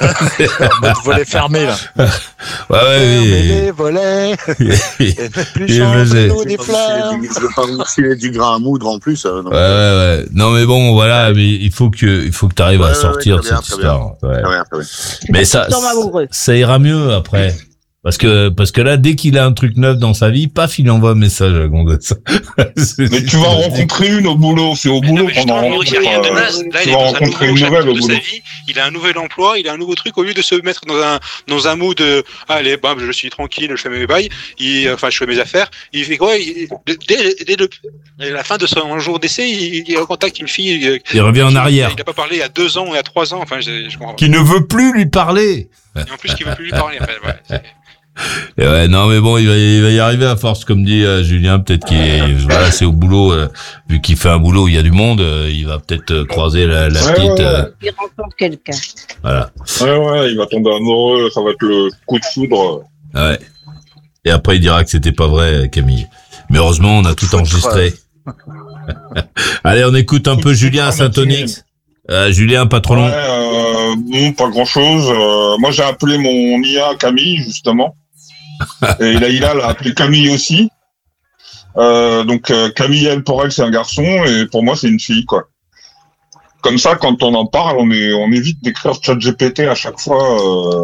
Volet fermé, là. Les volets. Et ne plus changer l'eau des fleurs. Je veux pas vous filer du grain à moudre en plus. Donc, ouais. Non, mais bon, voilà, mais il faut que t'arrives à sortir de cette histoire. Très bien. Mais ça ira mieux après. Parce que là, dès qu'il a un truc neuf dans sa vie, paf, il envoie un message à Gondes. Mais tu vas en rencontrer une au boulot. C'est au boulot qu'on en rencontre. Tu vas rencontrer une nouvelle au boulot. Il a un nouvel emploi, il a un nouveau truc. Au lieu de se mettre dans un mood allez, je suis tranquille, je fais mes bails, je fais mes affaires. Il fait quoi? Dès la fin de son jour d'essai, il recontacte une fille. Il revient en arrière. Il n'a pas parlé il y a 2 ans, il y a 3 ans. Enfin, je comprends pas. Qui ne veut plus lui parler. Et en plus, qui veut plus lui parler. En fait, ouais. Et ouais, non, mais bon, il va y arriver à force, comme dit Julien, peut-être voilà, c'est au boulot, vu qu'il fait un boulot où il y a du monde, il va peut-être croiser la petite. Il rencontre quelqu'un. Voilà. Ouais, il va tomber amoureux, ça va être le coup de foudre. Ouais. Et après, il dira que c'était pas vrai, Camille. Mais heureusement, on a tout enregistré. Allez, on écoute un peu Julien à Saint-Onyx. Julien, pas trop long. Non, pas grand-chose. Moi, j'ai appelé mon IA Camille, justement. Et Laïla l'a appelé Camille aussi. Donc Camille, pour elle, c'est un garçon, et pour moi, c'est une fille, quoi. Comme ça, quand on en parle, on évite d'écrire ChatGPT à chaque fois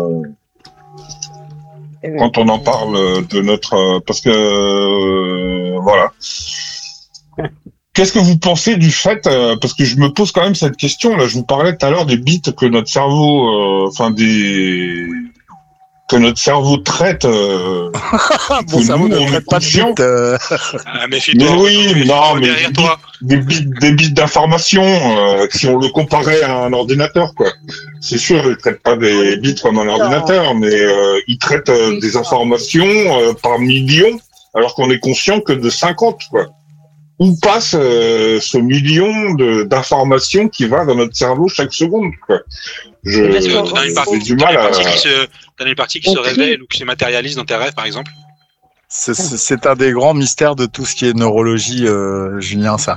quand on en parle de notre... parce que voilà. Qu'est-ce que vous pensez du fait, parce que je me pose quand même cette question, là, je vous parlais tout à l'heure des bits que notre cerveau, que notre cerveau traite. Mon cerveau ne traite pas de bits. Mais oui, non, mais des bits d'information, si on le comparait à un ordinateur, quoi. C'est sûr, il traite pas des bits comme un ordinateur, mais il traite des informations par millions, alors qu'on est conscient que de 50, quoi. Où passe ce million d'informations qui va dans notre cerveau chaque seconde, quoi. J'ai du mal à... T'as une partie qui se révèle ou qui se matérialise dans tes rêves, par exemple? C'est un des grands mystères de tout ce qui est neurologie, Julien, ça.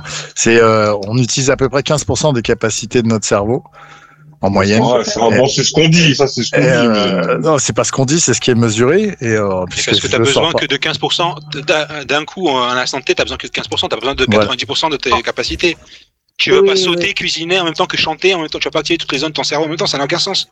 On utilise à peu près 15% des capacités de notre cerveau. En moyenne. C'est ce qu'on dit, ça, c'est ce qu'on dit. Non, c'est pas ce qu'on dit, c'est ce qui est mesuré. Parce que t'as besoin que de 15%, d'un coup, à l'instant T, t'as besoin que de 15%, t'as besoin de 90% de tes capacités. Tu veux pas sauter, cuisiner en même temps que chanter, en même temps, tu vas pas activer toutes les zones de ton cerveau en même temps, ça n'a aucun sens.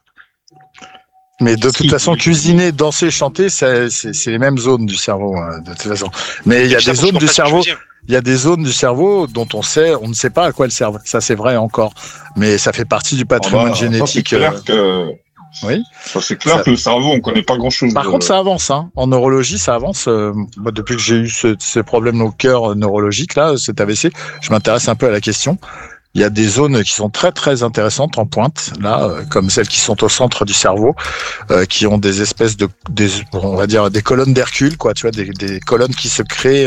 Mais de toute façon, cuisiner, danser, chanter, c'est les mêmes zones du cerveau, de toute façon. Mais il y a des zones du cerveau. Il y a des zones du cerveau dont on ne sait pas à quoi elles servent. Ça, c'est vrai encore. Mais ça fait partie du patrimoine génétique. Oui. C'est clair que le cerveau, on connaît pas grand-chose. Par contre, ça avance, hein. En neurologie, ça avance. Moi, depuis que j'ai eu ces problèmes au cœur neurologique, là, cet AVC, je m'intéresse un peu à la question. Il y a des zones qui sont très très intéressantes en pointe, là, comme celles qui sont au centre du cerveau, qui ont des espèces on va dire des colonnes d'Hercule, quoi, tu vois, des colonnes qui se créent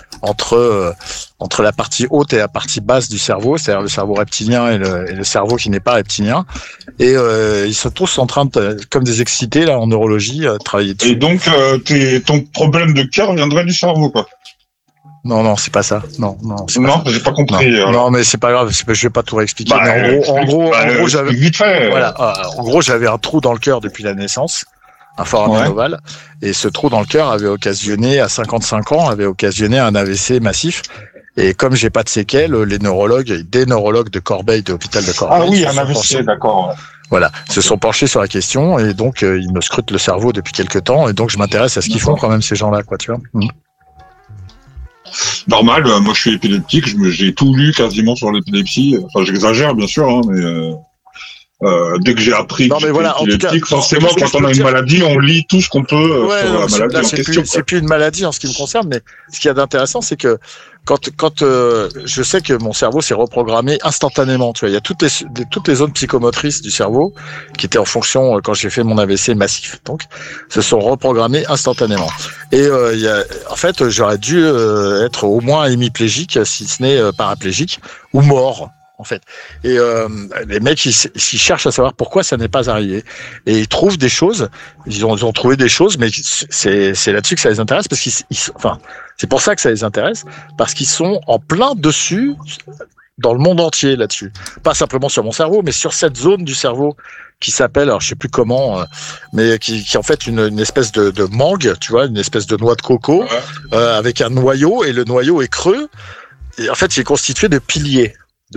entre la partie haute et la partie basse du cerveau, c'est-à-dire le cerveau reptilien et le cerveau qui n'est pas reptilien. Et ils sont tous en train de, comme des excités là en neurologie, travailler dessus. Et donc ton problème de cœur viendrait du cerveau, quoi. Non, c'est pas ça. Non, j'ai pas compris. Non, mais c'est pas grave. Je vais pas tout réexpliquer. En gros, j'avais vite fait. Voilà. En gros, j'avais un trou dans le cœur depuis la naissance, un foramen ovale, et ce trou dans le cœur avait occasionné à 55 ans, un AVC massif. Et comme j'ai pas de séquelles, des neurologues de Corbeil, de l'hôpital de Corbeil. Ah oui, un AVC, d'accord. Voilà, se sont penchés sur la question et donc ils me scrutent le cerveau depuis quelques temps et donc je m'intéresse à ce qu'ils font quand même ces gens-là, quoi, tu vois. Normal, moi je suis épileptique, j'ai tout lu quasiment sur l'épilepsie. Enfin, j'exagère bien sûr, hein, mais dès que j'ai appris que j'étais épileptique, forcément quand on a une maladie, on lit tout ce qu'on peut sur la maladie en question. C'est plus une maladie en ce qui me concerne, mais ce qu'il y a d'intéressant, c'est que quand je sais que mon cerveau s'est reprogrammé instantanément, tu vois, il y a toutes les zones psychomotrices du cerveau qui étaient en fonction quand j'ai fait mon AVC massif, donc se sont reprogrammées instantanément. Et en fait, j'aurais dû être au moins hémiplégique, si ce n'est paraplégique ou mort. En fait. Et les mecs, ils cherchent à savoir pourquoi ça n'est pas arrivé. Et ils trouvent des choses. Ils ont trouvé des choses, mais c'est là-dessus que ça les intéresse parce c'est pour ça que ça les intéresse parce qu'ils sont en plein dessus dans le monde entier là-dessus. Pas simplement sur mon cerveau, mais sur cette zone du cerveau qui s'appelle, alors je sais plus comment, mais qui en fait une espèce de mangue, tu vois, une espèce de noix de coco avec un noyau, et le noyau est creux. Et en fait, il est constitué de piliers.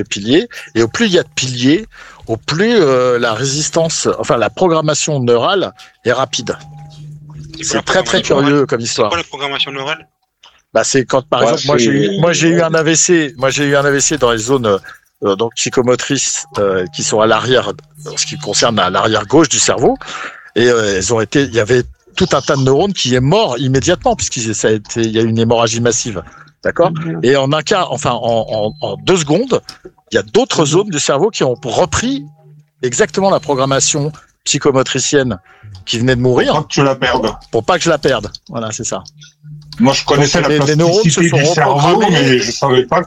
Et au plus il y a de piliers, au plus la résistance, enfin la programmation neurale est rapide. C'est très très curieux comme histoire. C'est quoi la programmation neurale? Bah c'est quand par exemple moi j'ai eu un AVC, dans les zones donc psychomotrices qui sont à l'arrière, en ce qui concerne à l'arrière gauche du cerveau, et il y avait tout un tas de neurones qui est mort immédiatement puisqu'il y a eu une hémorragie massive. D'accord. Et en un cas, enfin en 2 secondes, il y a d'autres zones du cerveau qui ont repris exactement la programmation psychomotricienne qui venait de mourir. Pour pas que tu la perdes. Pour pas que je la perde. Voilà, c'est ça. Moi, je connaissais la plasticité du cerveau, mais je savais pas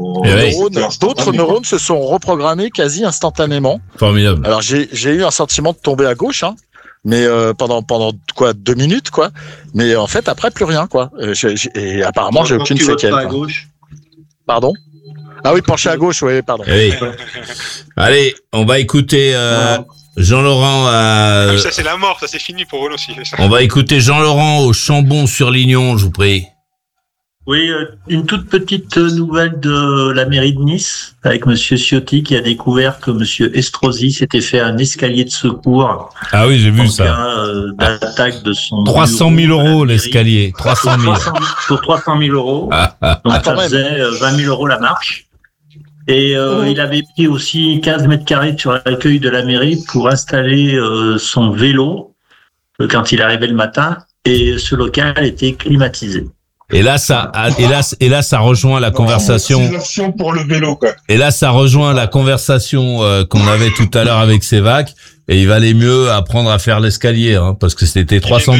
que d'autres neurones se sont reprogrammés quasi instantanément. Formidable. Alors j'ai eu un sentiment de tomber à gauche, hein. Mais pendant quoi 2 minutes quoi, mais en fait après plus rien quoi, et apparemment j'ai aucune séquelle. À gauche. Pardon? Ah oui, penché à gauche, oui, pardon. Oui. Allez, on va écouter Jean-Laurent ça c'est la mort, ça c'est fini pour Renaud aussi. On va écouter Jean-Laurent au Chambon-sur-Lignon, je vous prie. Oui, une toute petite nouvelle de la mairie de Nice, avec Monsieur Ciotti qui a découvert que Monsieur Estrosi s'était fait un escalier de secours. Ah oui, j'ai vu ça. D'attaque de son 300 000 € l'escalier. 300 000. Pour 300 000 €. Donc ça faisait 20 000 € la marche. Et il avait pris aussi 15 mètres carrés sur l'accueil de la mairie pour installer son vélo quand il arrivait le matin. Et ce local était climatisé. Et là, ça rejoint la conversation. C'est l'option pour le vélo, quoi. Et là, ça rejoint la conversation qu'on avait tout à l'heure avec Sévac. Et il valait mieux apprendre à faire l'escalier, hein, parce que c'était 300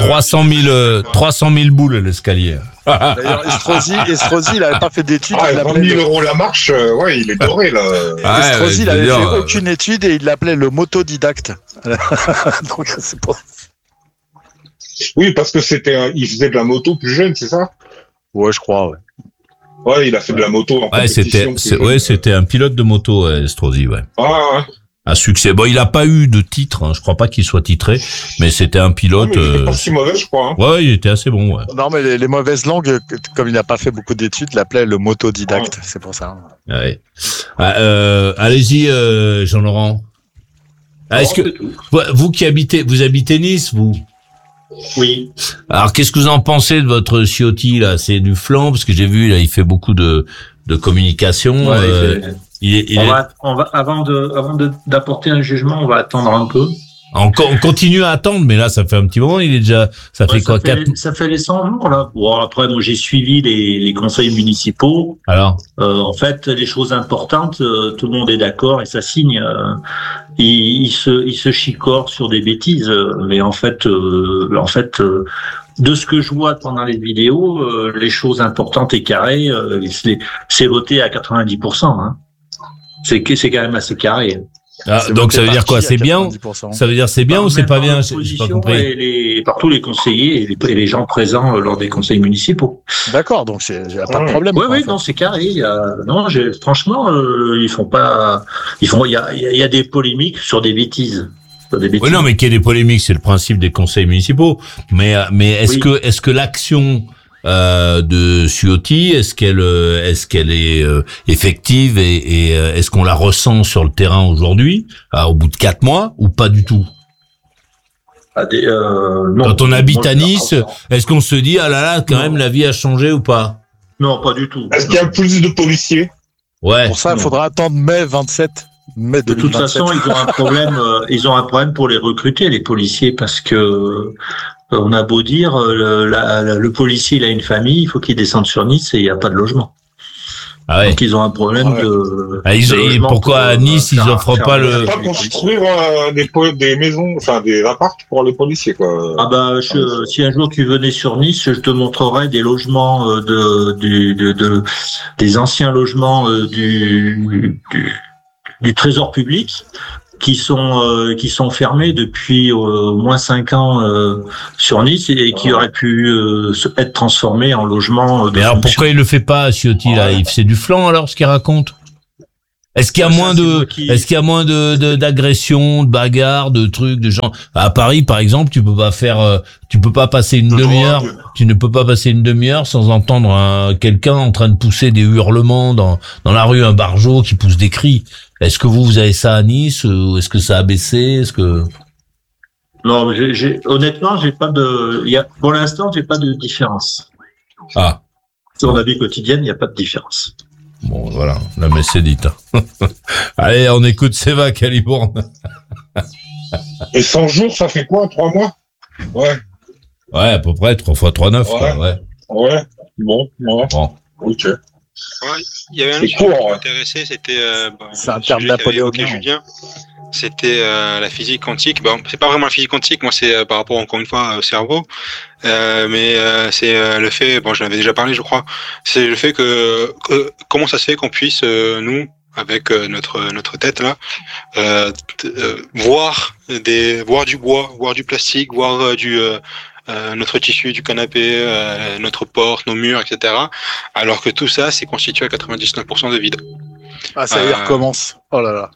000 boules l'escalier. D'ailleurs, Estrosi, il avait pas fait d'études. 20 000 € la marche, ouais, il est doré là. Estrosi, il avait fait aucune étude et il l'appelait le motodidacte. Donc c'est pas. Oui, parce que il faisait de la moto plus jeune, c'est ça? Ouais, je crois, ouais. Ouais, il a fait de la moto en compétition. C'était un pilote de moto, Estrosi, ouais. Ah, ouais. Un succès. Bon, il a pas eu de titre, hein. Je crois pas qu'il soit titré, mais c'était un pilote. Il était pas si mauvais, je crois. Hein. Ouais, il était assez bon, ouais. Non, mais les mauvaises langues, comme il n'a pas fait beaucoup d'études, il l'appelait le motodidacte, c'est pour ça. Ouais. Allez-y, Jean-Laurent. Est-ce que vous habitez Nice, vous? Oui. Alors, qu'est-ce que vous en pensez de votre Ciotti, là? C'est du flanc, parce que j'ai vu, là, il fait beaucoup de communication. Ouais, avant d'apporter un jugement, on va attendre un peu. On continue à attendre, mais là, ça fait un petit moment, ça fait les 100 jours, là. Bon, après, moi, j'ai suivi les conseils municipaux. Alors? En fait, les choses importantes, tout le monde est d'accord et ça signe. Il se chicore sur des bêtises, mais en fait, de ce que je vois pendant les vidéos, les choses importantes et carrées, c'est voté à 90%, hein. C'est quand même assez carré. Ah, donc ça veut dire quoi? C'est bien? Ça veut dire c'est bien ou c'est pas bien? J'ai pas compris. Partout les conseillers et les gens présents lors des conseils municipaux. D'accord, donc il y a pas de problème. Oui, non, c'est carré. Franchement, il y a des polémiques sur des bêtises. Oui, non, mais qu'il y ait des polémiques, c'est le principe des conseils municipaux. Mais est-ce que l'action de Ciotti, est-ce qu'elle est effective et est-ce qu'on la ressent sur le terrain aujourd'hui, au bout de 4 mois, ou pas du tout? Non. Quand on habite à Nice, est-ce qu'on se dit, ah là là, quand même, la vie a changé ou pas? Non, pas du tout. Est-ce qu'il y a plus de policiers? Ouais. Pour ça, il faudra attendre mai 27. Mai 2027. De toute façon, ils ont un problème pour les recruter, les policiers, parce que on a beau dire, le policier, il a une famille, il faut qu'il descende sur Nice et il n'y a pas de logement. Ah ouais. Donc ils ont un problème de pourquoi à Nice ils offrent pas le... Pas construire des maisons, enfin des apparts pour les policiers, quoi. Ah bah si un jour tu venais sur Nice, je te montrerai des logements des anciens logements du Trésor public qui sont fermés depuis au moins 5 ans sur Nice et qui auraient pu être transformés en logements. Mais alors pourquoi il le fait pas, Ciotti, là? C'est du flanc alors ce qu'il raconte? Est-ce qu'il y a moins d'agressions, de bagarres, de trucs, de gens à Paris par exemple, tu peux pas passer une demi-heure sans entendre quelqu'un en train de pousser des hurlements dans la rue, un barjot qui pousse des cris. Est-ce que vous avez ça à Nice ou est-ce que ça a baissé? Non, honnêtement, pour l'instant, j'ai pas de différence. Ah. Dans la vie quotidienne, il n'y a pas de différence. Bon, voilà, la messe est dite. Allez, on écoute Sévac à Libourne. Et 100 jours, ça fait quoi? 3 mois? Ouais. Ouais, à peu près, 3 fois 3, 9, ouais. Quoi, ouais. Ouais, bon. Ok. Ouais, il y avait un sujet qui m'intéressait, c'était c'est un terme napoléonien. Julien. C'était la physique quantique. Bon, c'est pas vraiment la physique quantique, moi c'est par rapport encore une fois au cerveau, mais c'est le fait. Bon, j'en avais déjà parlé, je crois. C'est le fait que comment ça se fait qu'on puisse nous, avec notre tête là, voir du bois, voir du plastique, voir notre tissu du canapé, notre porte, nos murs, etc. Alors que tout ça, c'est constitué à 99% de vide. Ah, ça y est, recommence. Oh là là.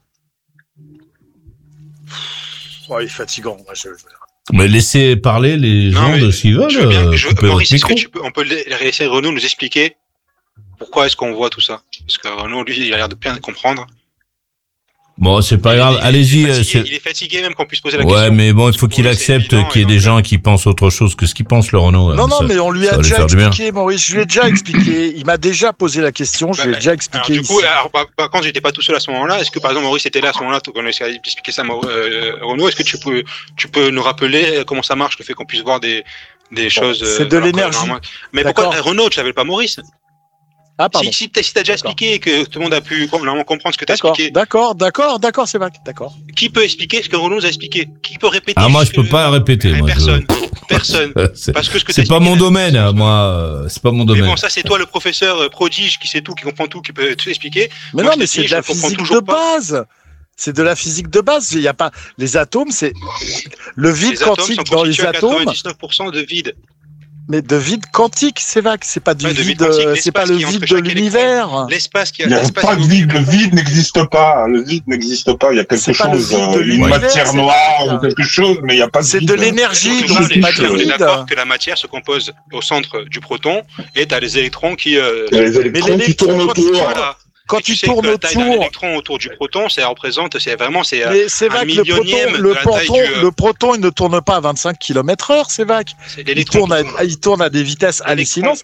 Oh, il est fatigant. Mais laissez parler les gens de ce qu'ils veulent. Maurice, on peut laisser Renaud nous expliquer pourquoi est-ce qu'on voit tout ça? Parce que Renaud, lui, il a l'air de bien comprendre. Bon, c'est pas grave. Allez-y. Il est fatigué même qu'on puisse poser la question. Ouais, mais bon, il faut qu'il accepte qu'il y ait des gens qui pensent autre chose que ce qu'il pense, le Renaud. Non, mais on lui a déjà expliqué, Maurice. Je lui ai déjà expliqué. Il m'a déjà posé la question. Je lui ai déjà expliqué. Du coup, par contre, j'étais pas tout seul à ce moment-là. Est-ce que, par exemple, Maurice était là à ce moment-là, quand on a essayé d'expliquer ça, Renaud? Est-ce que tu peux nous rappeler comment ça marche, le fait qu'on puisse voir des choses? C'est de l'énergie. Mais pourquoi, Renaud, tu n'avais pas Maurice? Ah, pardon. Si t'as déjà expliqué et que tout le monde a pu normalement comprendre ce que t'as expliqué. D'accord, c'est vague. D'accord. Qui peut expliquer ce que Renaud nous a expliqué? Qui peut répéter? Ah, moi, je peux pas répéter, moi. Personne. Parce que ce que c'est pas mon domaine, moi. C'est pas mon domaine. Mais bon, ça, c'est toi, le professeur prodige qui sait tout, qui comprend tout, qui peut tout expliquer. Mais non, mais c'est de la physique de base. C'est de la physique de base. Il y a pas, les atomes, c'est le vide quantique dans les atomes. 99% de vide. Mais de vide quantique, c'est vague, c'est pas du vide, c'est pas le vide de l'univers. L'espace qui a. Il n'y a pas de vide, le vide n'existe pas. Le vide n'existe pas. Il y a quelque chose, une matière noire ou quelque chose, mais il n'y a pas de vide. C'est de l'énergie, donc c'est pas du vide. On est d'accord que la matière se compose au centre du proton et t'as les électrons qui. Les électrons qui tournent autour. Quand tu tournes autour, la taille d'un électron autour du proton, ça représente, c'est un millionième de la taille du... Le proton, il ne tourne pas à 25 km/h, c'est vague. Il tourne à des vitesses hallucinantes.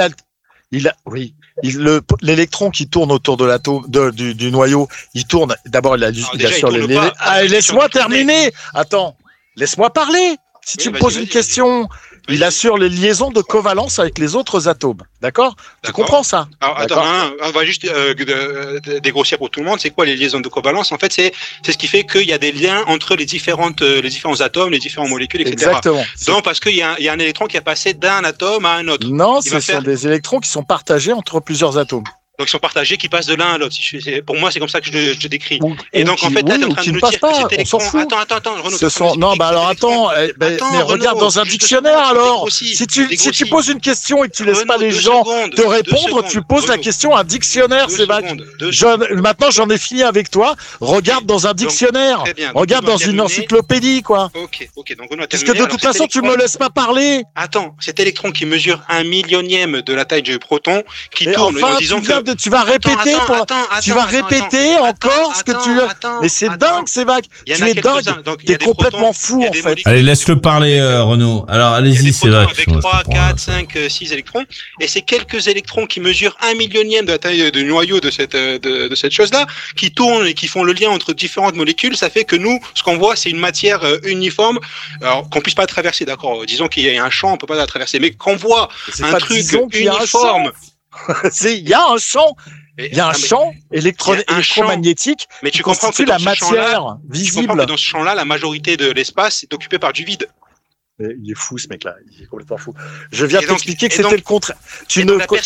L'électron qui tourne autour de l'atome, du noyau, il tourne. D'abord, il a sur les. Laisse-moi terminer. Attends, laisse-moi parler. Si tu me poses une question. Il assure les liaisons de covalence avec les autres atomes. D'accord? Tu comprends ça? Alors, attends, on va juste dégrossir pour tout le monde. C'est quoi les liaisons de covalence? En fait, c'est ce qui fait qu'il y a des liens entre les différents atomes, les différentes molécules, etc. Exactement. Donc, parce qu'il y a un électron qui a passé d'un atome à un autre. Non, ce sont des électrons qui sont partagés entre plusieurs atomes. Donc, ils sont partagés, qui passent de l'un à l'autre. Pour moi, c'est comme ça que je décris. Et donc, en fait, là, t'es en train de me dire que cet électron... Attends, Renaud. Mais regarde dans un dictionnaire, alors. Si tu poses une question et que tu laisses pas les gens te répondre, tu poses la question à un dictionnaire, c'est vague. Maintenant, j'en ai fini avec toi. Regarde dans un dictionnaire. Regarde dans une encyclopédie, quoi. Ok. Donc, on a terminé. Parce que de toute façon, tu me laisses pas parler. Attends, cet électron qui mesure 1 millionième de la taille du proton, qui tourne, en disant que... Tu vas répéter encore ce que tu veux. Mais c'est dingue, c'est vague. Tu es dingue. T'es complètement fou, en fait. Allez, laisse-le parler, Renaud. Alors, allez-y, c'est vague. Avec 3, 4, 5, 6 électrons. Et c'est quelques électrons qui mesurent 1 millionième de la taille du noyau de cette chose-là, qui tournent et qui font le lien entre différentes molécules. Ça fait que nous, ce qu'on voit, c'est une matière uniforme. Alors, qu'on puisse pas traverser, d'accord. Disons qu'il y a un champ, on peut pas la traverser. Mais qu'on voit un truc uniforme. Il y a un champ. Il y a un champ électromagnétique. Mais tu comprends que la matière visible. Tu comprends que dans ce champ-là, la majorité de l'espace est occupée par du vide. Il est fou, ce mec-là. Il est complètement fou. Je viens t'expliquer que c'était le contraire. Tu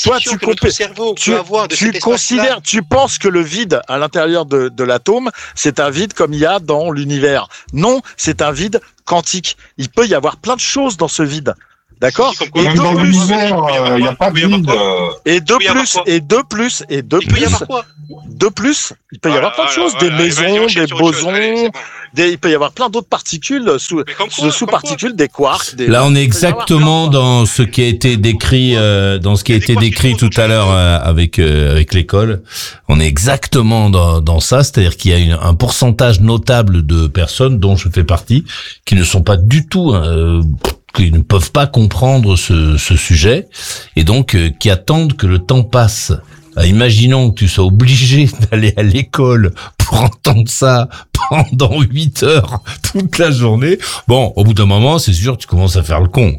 penses que le vide à l'intérieur de l'atome, c'est un vide comme il y a dans l'univers. Non, c'est un vide quantique. Il peut y avoir plein de choses dans ce vide. D'accord. Même dans l'univers, il n'y a pas de vide. Et de plus, il peut y avoir quoi? De plus, il peut y avoir plein de choses, des maisons, des bosons, il peut y avoir plein d'autres particules, sous-particules, des quarks. Là, on est exactement dans ce qui a été décrit, tout à l'heure avec l'école. On est exactement dans ça, c'est-à-dire qu'il y a un pourcentage notable de personnes, dont je fais partie, qui ne sont pas du tout qui ne peuvent pas comprendre ce sujet, et donc qui attendent que le temps passe. Imaginons que tu sois obligé d'aller à l'école pour entendre ça pendant 8 heures toute la journée. Bon, au bout d'un moment, c'est sûr, tu commences à faire le con.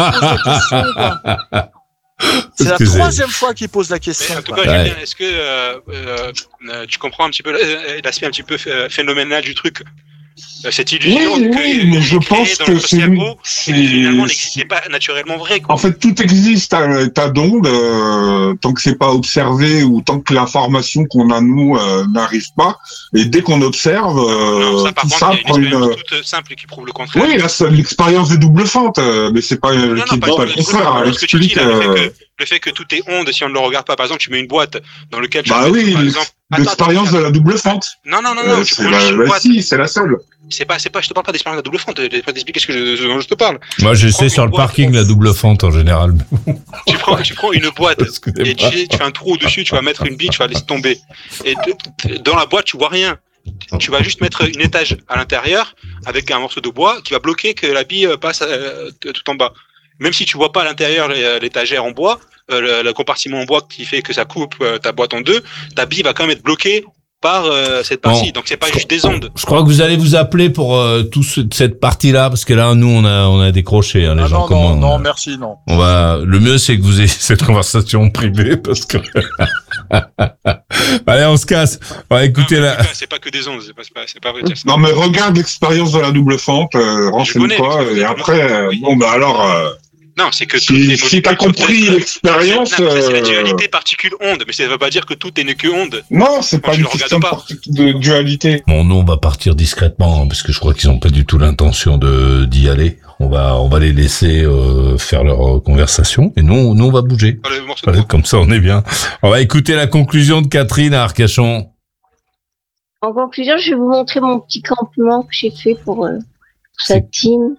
C'est la troisième fois qu'il pose la question. Mais en tout cas, Julien, est-ce que tu comprends un petit peu l'aspect un petit peu phénoménal du truc? Cette illusion mais je pense que finalement n'existait pas naturellement vrai, quoi. En fait, tout existe à l'état d'onde, tant que c'est pas observé ou tant que l'information qu'on a nous n'arrive pas. Et dès qu'on observe, tout ça prend une toute simple qui prouve le contraire. Oui, là, c'est l'expérience des doubles fentes, mais c'est pas qui dit pas le contraire. Ce que tu dis là, le fait que tout est onde, si on ne le regarde pas, par exemple, tu mets une boîte dans laquelle par exemple, l'expérience de la double fente. Non. C'est la seule. Je te parle pas d'expérience de la double fente, je vais pas t'expliquer ce dont je te parle. Moi, je sais sur le parking la double fente en général. Tu prends une boîte et tu fais un trou au-dessus, tu vas mettre une bille, tu vas laisser tomber. Et dans la boîte, tu vois rien. Tu vas juste mettre une étage à l'intérieur avec un morceau de bois qui va bloquer que la bille passe tout en bas. Même si tu vois pas à l'intérieur l'étagère en bois, le compartiment en bois qui fait que ça coupe ta boîte en deux, ta bille va quand même être bloquée par cette partie. Donc c'est pas juste des ondes. Je crois que vous allez vous appeler pour cette partie-là, parce que là nous on a décroché, les gens commandent. Non, merci, non. Le mieux c'est que vous ayez cette conversation privée, parce que allez, on se casse. On va écouter c'est pas que des ondes, c'est pas vrai de dire ça. Non, mais regarde l'expérience de la double fente, renseigne-toi, et après non, c'est que si t'as compris l'expérience, c'est la dualité particule-onde, mais ça ne veut pas dire que tout n'est que onde. Non, c'est pas une question de dualité. Bon, nous on va partir discrètement, parce que je crois qu'ils ont pas du tout l'intention d'y aller. On va les laisser faire leur conversation, et nous on va bouger. Comme ça on est bien. On va écouter la conclusion de Catherine à Arcachon. En conclusion, je vais vous montrer mon petit campement que j'ai fait pour sa team.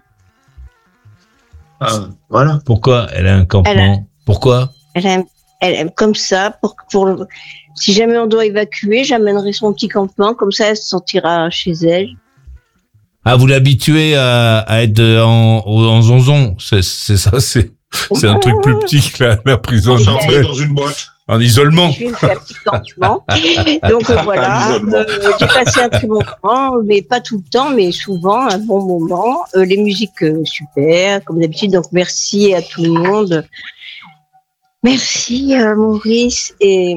Voilà. Pourquoi elle a un campement? Pourquoi? Elle aime comme ça, si jamais on doit évacuer, j'amènerai son petit campement, comme ça elle se sentira chez elle. Ah, vous l'habituez à être en zonzon, c'est ça, c'est un truc plus petit que la prison dans une boîte. En isolement. Je lui ai fait un petit campement. Donc voilà, j'ai passé un très bon moment, mais pas tout le temps, mais souvent un bon moment. Les musiques super, comme d'habitude. Donc merci à tout le monde. Merci Maurice et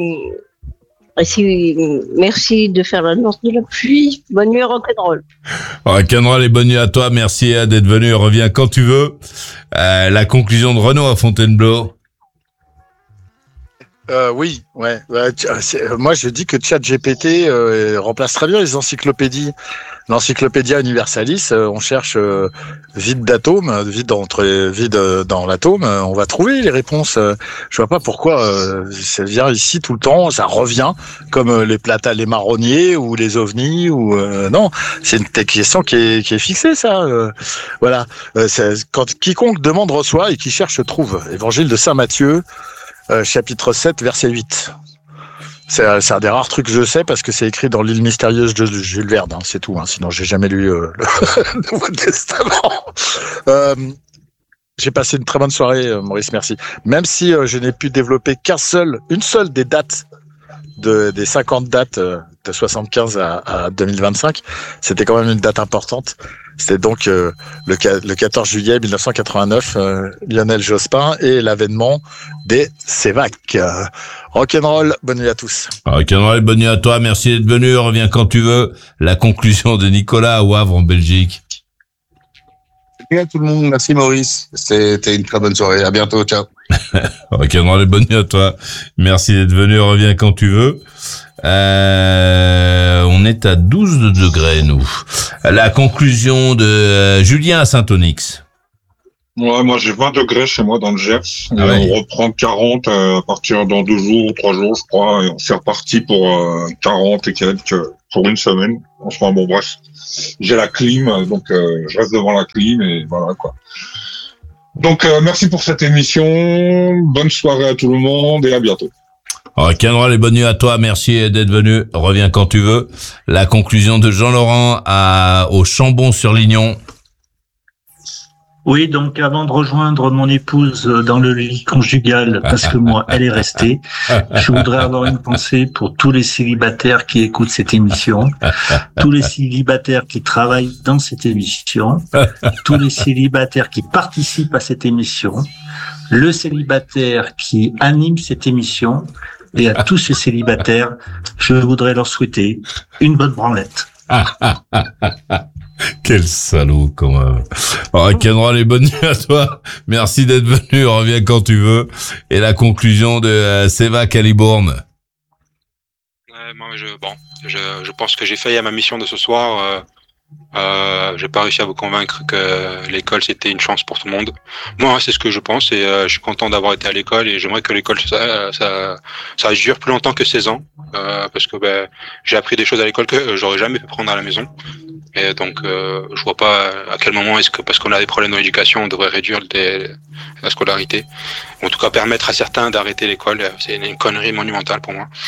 merci de faire l'annonce de la pluie. Bonne nuit rock'n'roll. Rock'n'roll et bonne nuit à toi. Merci d'être venu. Reviens quand tu veux. La conclusion de Renaud à Fontainebleau. Oui, ouais. Moi, je dis que ChatGPT remplace très bien les encyclopédies. L'Encyclopédia Universalis, on cherche vide d'atomes, vide dans l'atome, on va trouver les réponses. Je vois pas pourquoi ça vient ici tout le temps, ça revient comme les marronniers ou les ovnis ou non, c'est une question qui est fixée, ça. Voilà. Quand quiconque demande reçoit et qui cherche trouve. Évangile de Saint Matthieu. Chapitre 7, verset 8. C'est un des rares trucs que je sais parce que c'est écrit dans l'île mystérieuse de Jules Verne, c'est tout. Sinon, j'ai jamais lu le Nouveau Testament. J'ai passé une très bonne soirée, Maurice, merci. Même si je n'ai pu développer une seule des dates des 50 dates de 75 à 2025, c'était quand même une date importante. C'était donc le 14 juillet 1989, Lionel Jospin et l'avènement des CEVAC. Rock'n'roll, bonne nuit à tous. Rock'n'roll, bonne nuit à toi, merci d'être venu, reviens quand tu veux. La conclusion de Nicolas à Wavre en Belgique. Merci à tout le monde, merci Maurice, c'était une très bonne soirée, à bientôt, ciao. Rock'n'roll, bonne nuit à toi, merci d'être venu, reviens quand tu veux. On est à 12 degrés, nous. La conclusion de Julien à Saint-Onyx. Ouais, moi j'ai 20 degrés chez moi dans le Gers. Ah ouais. On reprend 40 à partir dans 2 jours, 3 jours, je crois, et on s'est reparti pour 40 et quelques pour une semaine. Franchement, bon bref, j'ai la clim, donc je reste devant la clim et voilà quoi. Donc merci pour cette émission, bonne soirée à tout le monde et à bientôt. Rock'n'roll et bonne nuit à toi, merci d'être venu, reviens quand tu veux. La conclusion de Jean-Laurent au Chambon-sur-Lignon. Oui, donc avant de rejoindre mon épouse dans le lit conjugal, parce que moi, elle est restée, je voudrais avoir une pensée pour tous les célibataires qui écoutent cette émission, tous les célibataires qui travaillent dans cette émission, tous les célibataires qui participent à cette émission, le célibataire qui anime cette émission, et à tous ces célibataires, je voudrais leur souhaiter une bonne branlette. Quel salaud, quand même. Rock'n'roll et bonne nuit à toi. Merci d'être venu, reviens quand tu veux. Et la conclusion de Seva Calibourne. Moi, je pense que j'ai failli à ma mission de ce soir. J'ai pas réussi à vous convaincre que l'école c'était une chance pour tout le monde. Moi, c'est ce que je pense et je suis content d'avoir été à l'école et j'aimerais que l'école ça dure plus longtemps que 16 ans parce que j'ai appris des choses à l'école que j'aurais jamais pu prendre à la maison. Et donc, je vois pas à quel moment est-ce que, parce qu'on a des problèmes dans l'éducation, on devrait réduire la scolarité. En tout cas, permettre à certains d'arrêter l'école, c'est une connerie monumentale pour moi.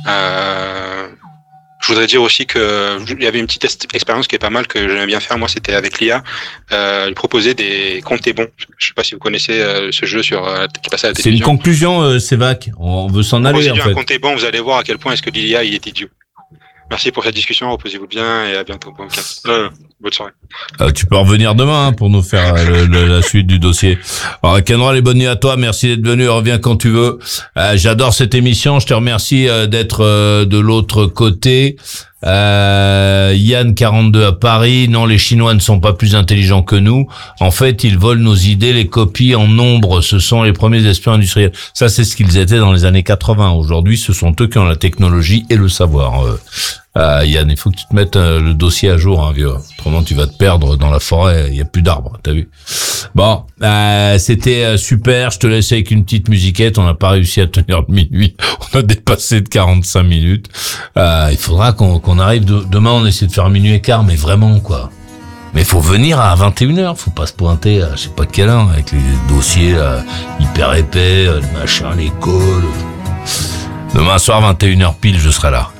Je voudrais dire aussi que il y avait une petite expérience qui est pas mal que j'aimais bien faire. Moi, c'était avec l'IA. Il proposait des comptes bons. Je sais pas si vous connaissez ce jeu qui passait à la télévision. C'est une conclusion, Sévac. On veut s'en aller, en fait. Un compte bon, vous allez voir à quel point est-ce que l'IA il est idiot. Merci pour cette discussion, reposez-vous bien et à bientôt. Bonne soirée. Tu peux revenir demain pour nous faire la suite du dossier. Alors, Rock'n'roll et bonne nuit à toi, merci d'être venu, reviens quand tu veux. J'adore cette émission, je te remercie d'être de l'autre côté. Yann 42 à Paris. Non, les Chinois ne sont pas plus intelligents que nous. En fait, ils volent nos idées, les copient en nombre. Ce sont les premiers espions industriels. Ça, c'est ce qu'ils étaient dans les années 80. Aujourd'hui, ce sont eux qui ont la technologie et le savoir. Yann, il faut que tu te mettes le dossier à jour, hein, vieux. Autrement, tu vas te perdre dans la forêt. Il y a plus d'arbres. T'as vu? Bon, c'était super. Je te laisse avec une petite musiquette. On n'a pas réussi à tenir minuit. On a dépassé de 45 minutes. Il faudra qu'on arrive demain. On essaie de faire minuit et quart, mais vraiment, quoi. Mais faut venir à 21h. Faut pas se pointer à je sais pas quelle heure avec les dossiers hyper épais, les machins, les calls. Demain soir, 21h pile, je serai là.